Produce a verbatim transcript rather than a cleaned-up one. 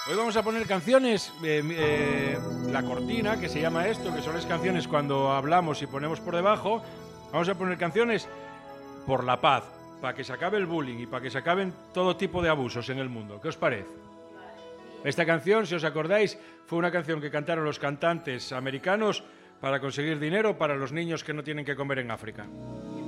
Hoy vamos a poner canciones, eh, eh, la cortina, que se llama esto, que son las canciones cuando hablamos y ponemos por debajo. Vamos a poner canciones por la paz, para que se acabe el bullying y para que se acaben todo tipo de abusos en el mundo. ¿Qué os parece? Esta canción, si os acordáis, fue una canción que cantaron los cantantes americanos para conseguir dinero para los niños que no tienen que comer en África.